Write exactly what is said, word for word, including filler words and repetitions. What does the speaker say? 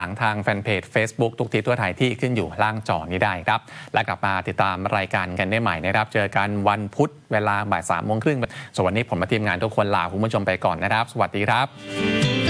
ทางทางแฟนเพจ Facebook ทุกทีทั่วไทยที่ขึ้นอยู่ล่างจอนี้ได้ครับและกลับมาติดตามรายการกันได้ใหม่นะครับเจอกันวันพุธเวลาบ่ายสามโมงครึ่งส่วนวันนี้ผมและทีมงานทุกคนลาคุณผู้ชมไปก่อนนะครับสวัสดีครับ